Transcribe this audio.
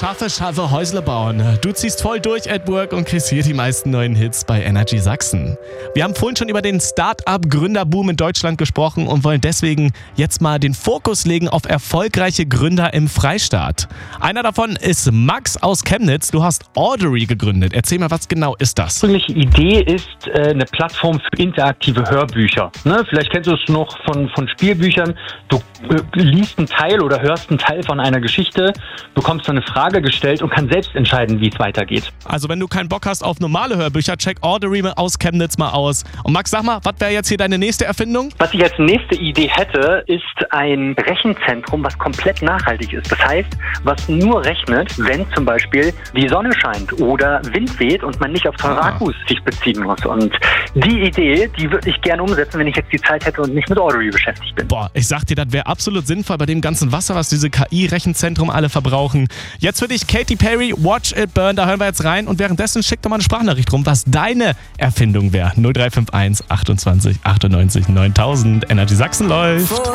Scharfe Häusle bauen. Du ziehst voll durch at work und kriegst hier die meisten neuen Hits bei Energy Sachsen. Wir haben vorhin schon über den Start-up-Gründerboom in Deutschland gesprochen und wollen deswegen jetzt mal den Fokus legen auf erfolgreiche Gründer im Freistaat. Einer davon ist Max aus Chemnitz. Du hast Audery gegründet. Erzähl mal, was genau ist das? Die ursprüngliche Idee ist eine Plattform für interaktive Hörbücher. Ne? Vielleicht kennst du es noch von Spielbüchern. Du liest einen Teil oder hörst einen Teil von einer Geschichte, bekommst dann eine Frage gestellt und kannst selbst entscheiden, wie es weitergeht. Also wenn du keinen Bock hast auf normale Hörbücher, check Audery aus Chemnitz mal aus. Und Max, sag mal, was wäre jetzt hier deine nächste Erfindung? Was ich als nächste Idee hätte, ist ein Rechenzentrum, was komplett nachhaltig ist. Das heißt, was nur rechnet, wenn zum Beispiel die Sonne scheint oder Wind weht und man nicht auf teure Akkus sich beziehen muss. Und die Idee, die würde ich gerne umsetzen, wenn ich jetzt die Zeit hätte und nicht mit Audery beschäftigt bin. Boah, ich sag dir, das wäre absolut sinnvoll bei dem ganzen Wasser, was diese KI-Rechenzentrum alle verbrauchen. Jetzt für dich Katy Perry, Watch It Burn, da hören wir jetzt rein und währenddessen schick doch mal eine Sprachnachricht rum, was deine Erfindung wäre. 0351 28 98 9000. Energy Sachsen läuft.